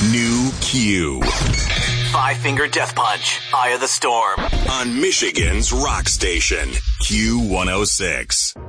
New Q. Five Finger Death Punch, Eye of the Storm. On Michigan's Rock Station, Q106.